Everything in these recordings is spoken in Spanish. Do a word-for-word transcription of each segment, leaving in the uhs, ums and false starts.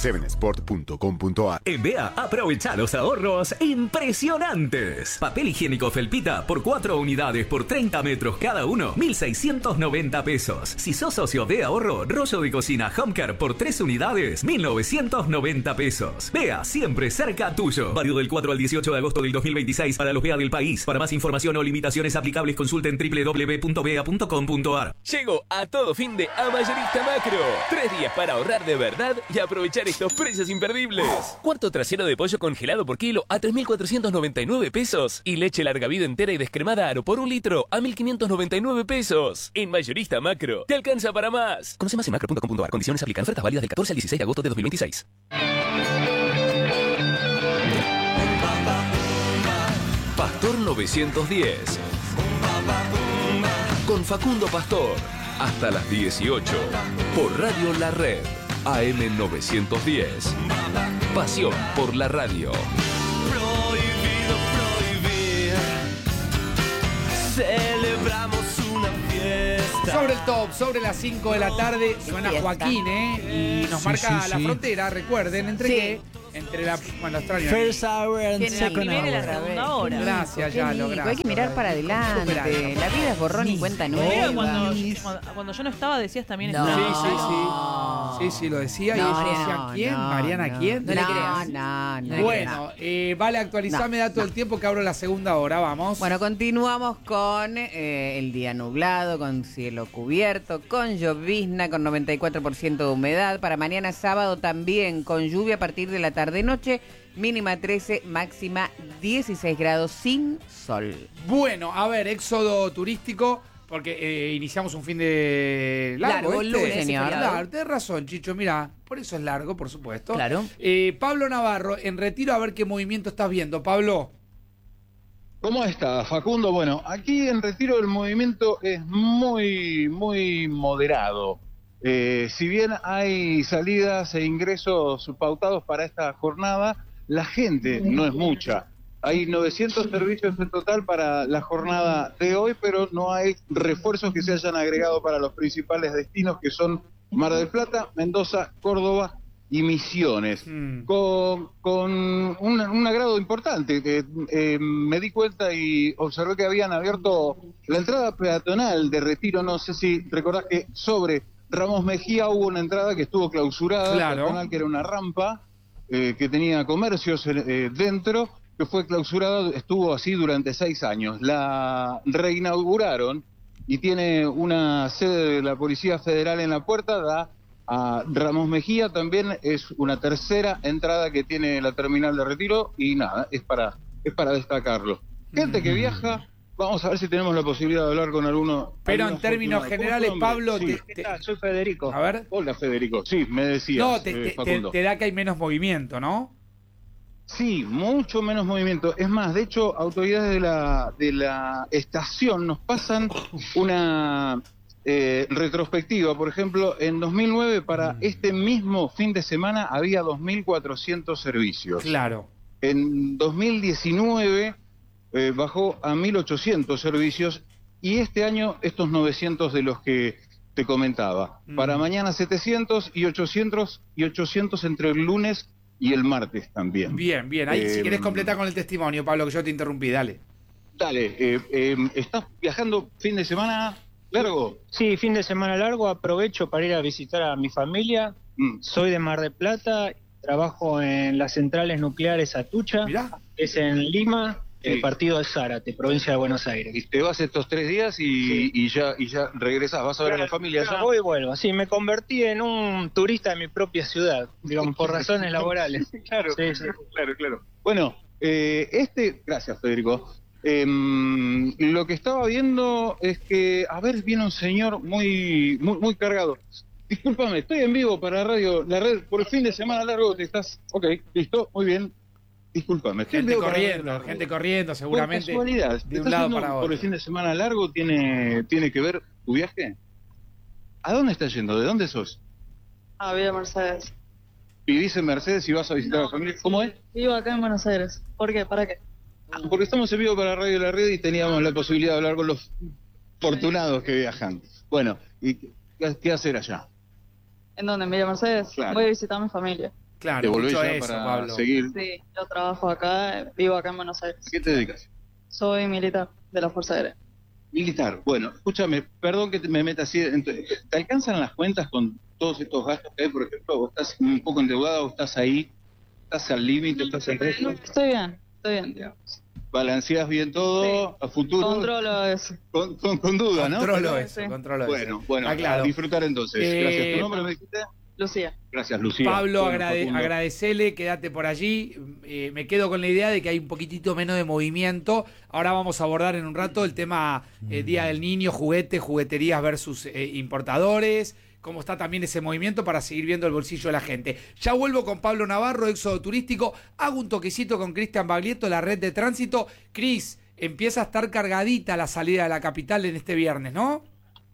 siete sport punto com punto a r. En B E A, aprovecha los ahorros impresionantes. Papel higiénico Felpita por cuatro unidades por treinta metros cada uno, mil seiscientos noventa pesos. Si sos socio de ahorro, rollo de cocina Homecare por tres unidades, mil novecientos noventa pesos. B E A, siempre cerca tuyo. Válido del cuatro al dieciocho de agosto del dos mil veintiséis para los B E A del país. Para más información o limitaciones aplicables, consulten doble u doble u doble u punto b e a punto com punto a r. Llegó a todo fin de a Mayorista Macro. Tres días para ahorrar de verdad y aprovechar estos precios imperdibles. Cuarto trasero de pollo congelado por kilo a tres mil cuatrocientos noventa y nueve pesos. Y leche larga vida entera y descremada Aro por un litro a mil quinientos noventa y nueve pesos. En Mayorista Macro, te alcanza para más. Conoce más en macro punto com punto a r. Condiciones aplican. Ofertas válidas del catorce al dieciséis de agosto de dos mil veintiséis. Pastor novecientos diez. Con Facundo Pastor. Hasta las dieciocho. Por Radio La Red. A M novecientos diez. Pasión por la radio. Prohibido prohibir. Celebramos una fiesta. Sobre el top, sobre las cinco de la tarde, suena Joaquín, ¿eh? Y nos Sí, marca sí, la sí. frontera, recuerden, ¿entre Sí. qué? Entre la... Bueno, extraño. First hour and Tiene la second primera y la hour. segunda hora. Gracias, Qué ya rico, lo gracias. hay que mirar para adelante. Superado. La vida es borrón y cuenta nueva. Primero, cuando, cuando, cuando yo no estaba, decías también No. Sí, esto. sí, sí. Sí, sí, lo decía. y No, ella decía, no, ¿quién? no, ¿Mariana no. quién? No le creas. No, no le Bueno, eh, vale, actualizame No, dato del tiempo que abro la segunda hora, vamos. Bueno, continuamos con eh, el día nublado, con cielo cubierto, con llovizna, con noventa y cuatro por ciento de humedad. Para mañana sábado también con lluvia a partir de la tarde-noche, mínima trece, máxima dieciséis grados sin sol. Bueno, a ver, éxodo turístico, porque eh, iniciamos un fin de largo, Largo, este. lunes, señor. Claro, tenés razón, Chicho, mira, por eso es largo, por supuesto. Claro. Eh, Pablo Navarro, en Retiro, a ver qué movimiento estás viendo, Pablo. ¿Cómo está, Facundo? Bueno, aquí en Retiro el movimiento es muy, muy moderado. Eh, si bien hay salidas e ingresos pautados para esta jornada, la gente no es mucha. Hay novecientos servicios en total para la jornada de hoy, pero no hay refuerzos que se hayan agregado para los principales destinos, que son Mar del Plata, Mendoza, Córdoba y Misiones. Mm. Con, con un, un agrado importante, que eh, me di cuenta y observé que habían abierto la entrada peatonal de Retiro. No sé si recordás que sobre Ramos Mejía hubo una entrada que estuvo clausurada, Claro. peatonal, que era una rampa eh, que tenía comercios eh, dentro, que fue clausurada, estuvo así durante seis años. La reinauguraron y tiene una sede de la Policía Federal en la puerta, da a Ramos Mejía. También es una tercera entrada que tiene la terminal de Retiro, y nada, es para, es para destacarlo. Gente que viaja, vamos a ver si tenemos la posibilidad de hablar con alguno. Pero en alguno términos afortunado. generales, ¿Cómo es tu Pablo, nombre? te- Sí. te- ¿Qué tal? Soy Federico. A ver. Hola, Federico. Sí, me decías, No, te, eh, te- te- Facundo. te da que hay menos movimiento, ¿no? Sí, mucho menos movimiento. Es más, de hecho, autoridades de la, de la estación nos pasan una eh, retrospectiva. Por ejemplo, en dos mil nueve, para este mismo fin de semana, había dos mil cuatrocientos servicios. Claro. En dos mil diecinueve eh, bajó a mil ochocientos servicios, y este año estos novecientos de los que te comentaba. Mm. Para mañana setecientos y ochocientos, y ochocientos entre el lunes y el martes también. Bien, bien. Ahí, si Eh, querés completar con el testimonio, Pablo, que yo te interrumpí, dale. Dale, eh, eh, ¿estás viajando fin de semana largo? Sí, fin de semana largo, aprovecho para ir a visitar a mi familia. Mm. Soy de Mar del Plata, trabajo en las centrales nucleares Atucha, Mirá. es en Lima, Sí. el partido de Zárate, provincia de Buenos Aires. Y te vas estos tres días y, Sí. y ya y ya regresás, vas a ver a la familia Claro, allá. voy y vuelvo. Sí, me convertí en un turista de mi propia ciudad, digamos, por razones laborales. Claro, Sí, sí. claro, claro. Bueno, eh, este, gracias, Federico. Eh, lo que estaba viendo es que, a ver, viene un señor muy, muy, muy cargado. Discúlpame, estoy en vivo para radio, la red, por el fin de semana largo, te estás, ok, listo, muy bien. Discúlpame, estoy en Gente vivo para corriendo, radio. gente corriendo, Por seguramente. casualidad, De ¿te un estás lado yendo para por el otro. fin de semana largo? ¿Tiene, tiene que ver tu viaje? ¿A dónde estás yendo? ¿De dónde sos? Ah, Villa Mercedes. ¿Vivís en Mercedes y vas a visitar a la familia? ¿Cómo es? Vivo acá en Buenos Aires. ¿Por qué? ¿Para qué? Porque estamos en vivo para Radio La Red y teníamos la posibilidad de hablar con los afortunados que viajan. Bueno, ¿y qué, qué hacer allá? ¿En dónde? ¿En Villa Mercedes? Claro. Voy a visitar a mi familia. Claro, ¿Te volvés mucho ya eso, para Pablo. seguir? Sí, yo trabajo acá, vivo acá en Buenos Aires. ¿A qué te dedicas? Soy militar de la Fuerza Aérea. Militar. Bueno, escúchame, perdón que te me meta así. Entonces, ¿te alcanzan las cuentas con todos estos gastos que hay? Por ejemplo, vos estás un poco endeudado, estás ahí, estás al límite, estás en riesgo. Estoy bien, estoy bien, digamos. ¿Balanceas bien todo a futuro? Controlo eso. Con, con, con duda, ¿no? Controlo Pero- eso, Sí. controlo Bueno, eso. bueno, Ah, claro. a disfrutar entonces. Eh, Gracias. ¿Tu nombre me dijiste? Lucía. Gracias, Lucía. Pablo, Bueno, agrade- Facundo. agradecele, quédate por allí. Eh, me quedo con la idea de que hay un poquitito menos de movimiento. Ahora vamos a abordar en un rato el tema eh, Día del Niño, juguetes, jugueterías versus eh, importadores. Cómo está también ese movimiento para seguir viendo el bolsillo de la gente. Ya vuelvo con Pablo Navarro, Éxodo Turístico. Hago un toquecito con Cristian Baglietto, la red de tránsito. Cris, empieza a estar cargadita la salida de la capital en este viernes, ¿no?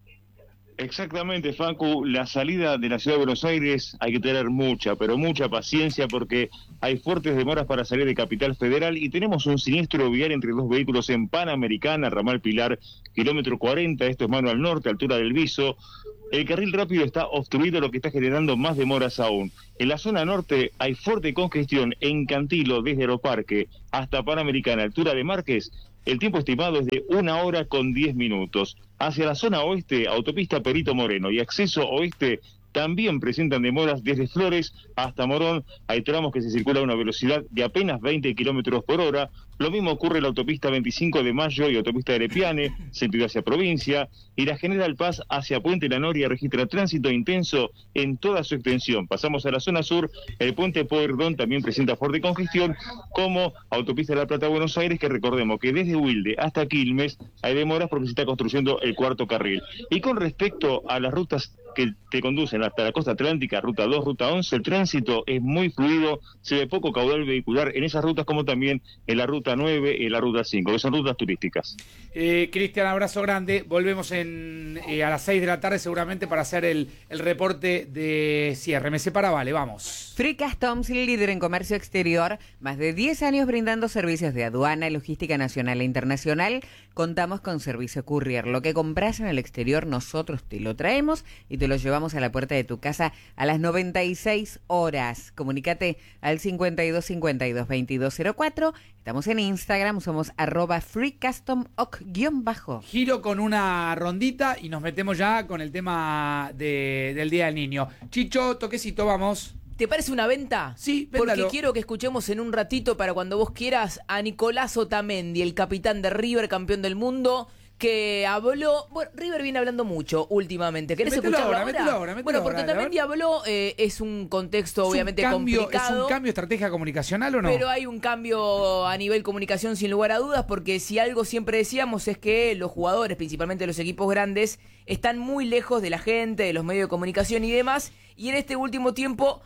Exactamente, Facu, la salida de la ciudad de Buenos Aires hay que tener mucha, pero mucha paciencia porque hay fuertes demoras para salir de Capital Federal y tenemos un siniestro vial entre dos vehículos en Panamericana, Ramal Pilar, kilómetro cuarenta, esto es mano al norte, altura del Viso. El carril rápido está obstruido, lo que está generando más demoras aún. En la zona norte hay fuerte congestión en Cantilo, desde Aeroparque hasta Panamericana, altura de Márquez. El tiempo estimado es de una hora con diez minutos. Hacia la zona oeste, autopista Perito Moreno y acceso oeste también presentan demoras desde Flores hasta Morón. Hay tramos que se circula a una velocidad de apenas veinte kilómetros por hora. Lo mismo ocurre en la autopista veinticinco de Mayo y autopista Arepiane, sentido hacia provincia. Y la General Paz hacia Puente La Noria registra tránsito intenso en toda su extensión. Pasamos a la zona sur, el puente Pueyrredón también presenta fuerte congestión, como autopista de La Plata Buenos Aires, que recordemos que desde Wilde hasta Quilmes hay demoras porque se está construyendo el cuarto carril. Y con respecto a las rutas que te conducen hasta la costa atlántica, ruta dos, ruta once, el tránsito es muy fluido, se ve poco caudal vehicular en esas rutas como también en la ruta nueve y en la ruta cinco, que son rutas turísticas. Eh, Cristian, abrazo grande. Volvemos en, eh, a las seis de la tarde seguramente para hacer el, el reporte de cierre. Me separa, vale, vamos. Free Customs, líder en comercio exterior, más de diez años brindando servicios de aduana y logística nacional e internacional. Contamos con servicio courier. Lo que compras en el exterior, nosotros te lo traemos y te lo llevamos a la puerta de tu casa a las noventa y seis horas. Comunícate al cincuenta y dos cincuenta y dos veintidós cero cuatro. Estamos en Instagram, somos arroba freecustomoc guión bajo. Giro con una rondita y nos metemos ya con el tema de, del Día del Niño. Chicho, toquecito, vamos. ¿Te parece una venta? Sí, Porque véndalo. quiero que escuchemos en un ratito, para cuando vos quieras, a Nicolás Otamendi, el capitán de River, campeón del mundo, que habló... Bueno, River viene hablando mucho últimamente. ¿Querés Mételo escucharlo ahora, ahora? mételo ahora, mételo bueno, porque ahora, a Otamendi ver. habló, eh, es un contexto ¿Es un obviamente cambio- complicado. ¿Es un cambio de estrategia comunicacional o no? Pero hay un cambio a nivel comunicación sin lugar a dudas, porque si algo siempre decíamos es que los jugadores, principalmente los equipos grandes, están muy lejos de la gente, de los medios de comunicación y demás, y en este último tiempo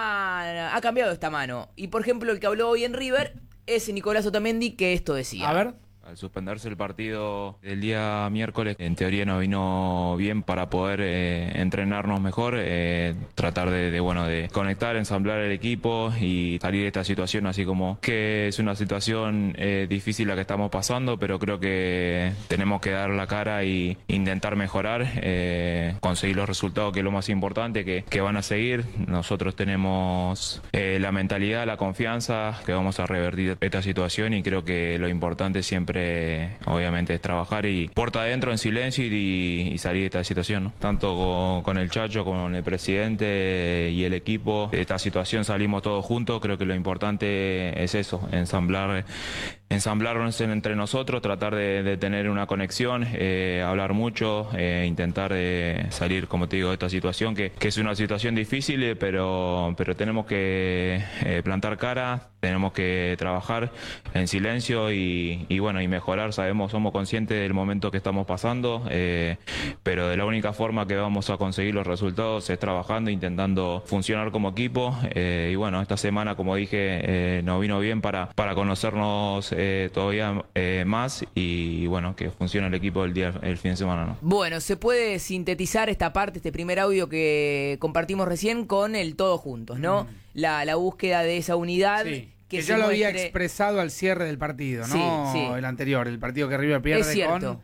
ha, ha cambiado esta mano. Y por ejemplo, el que habló hoy en River es Nicolás Otamendi, que esto decía. A ver. Al suspenderse el partido del día miércoles, en teoría nos vino bien para poder eh, entrenarnos mejor, eh, tratar de, de, bueno, de conectar, ensamblar el equipo y salir de esta situación, así como que es una situación eh, difícil la que estamos pasando, pero creo que tenemos que dar la cara y intentar mejorar, eh, conseguir los resultados, que es lo más importante, que, que van a seguir. Nosotros tenemos eh, la mentalidad, la confianza, que vamos a revertir esta situación, y creo que lo importante siempre obviamente es trabajar y puerta adentro en silencio y, y salir de esta situación, ¿no? Tanto con, con el Chacho, con el presidente y el equipo, de esta situación salimos todos juntos. Creo que lo importante es eso, ensamblar ensamblarnos entre nosotros, tratar de, de tener una conexión, eh, hablar mucho, eh, intentar eh, salir, como te digo, de esta situación, que, que es una situación difícil, eh, pero, pero tenemos que eh, plantar cara, tenemos que trabajar en silencio y, y bueno, y mejorar. Sabemos, somos conscientes del momento que estamos pasando, eh, pero de la única forma que vamos a conseguir los resultados es trabajando, intentando funcionar como equipo, eh, y bueno, esta semana, como dije, eh, nos vino bien para, para conocernos eh, todavía eh, más y bueno, que funcione el equipo el día el fin de semana, ¿no? Bueno, se puede sintetizar esta parte, este primer audio que compartimos recién, con el todos juntos, ¿no? Mm. La, la búsqueda de esa unidad. Sí. Que, que se ya lo había muestre... expresado al cierre del partido, ¿no? Sí, sí. El anterior, el partido que River pierde es cierto. con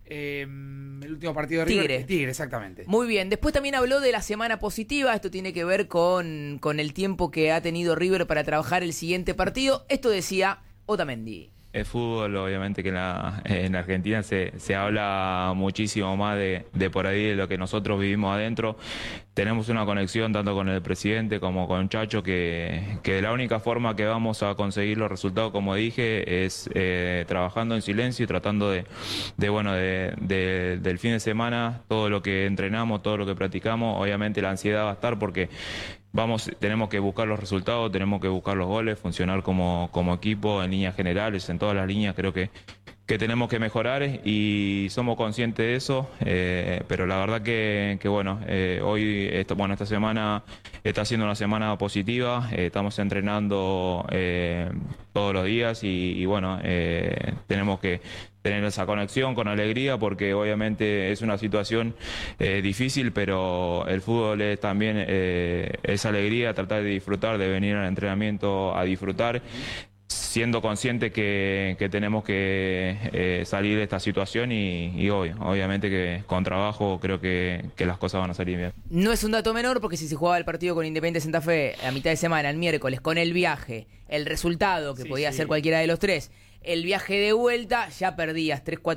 Eh, el último partido de River. Tigre. Tigre, exactamente. Muy bien, después también habló de la semana positiva, esto tiene que ver con, con el tiempo que ha tenido River para trabajar el siguiente partido. Esto decía Otamendi. El fútbol, obviamente que en, la, en Argentina se, se habla muchísimo más de, de por ahí de lo que nosotros vivimos adentro. Tenemos una conexión tanto con el presidente como con Chacho que, que la única forma que vamos a conseguir los resultados, como dije, es eh, trabajando en silencio y tratando de, de bueno, de, de, del fin de semana, todo lo que entrenamos, todo lo que practicamos, obviamente la ansiedad va a estar porque Vamos, tenemos que buscar los resultados, tenemos que buscar los goles, funcionar como, como equipo en líneas generales, en todas las líneas creo que, que tenemos que mejorar y somos conscientes de eso, eh, pero la verdad que, que bueno, eh, hoy, esto, bueno, esta semana está siendo una semana positiva, eh, estamos entrenando eh, todos los días y, y bueno, eh, tenemos que tener esa conexión con alegría porque obviamente es una situación eh, difícil, pero el fútbol es también eh, esa alegría, tratar de disfrutar, de venir al entrenamiento a disfrutar, siendo consciente que, que tenemos que eh, salir de esta situación y, y hoy, obviamente que con trabajo creo que, que las cosas van a salir bien. No es un dato menor porque si se jugaba el partido con Independiente Santa Fe a mitad de semana, el miércoles, con el viaje, el resultado, que Sí, podía sí. ser cualquiera de los tres, el viaje de vuelta, ya perdías tres cuatro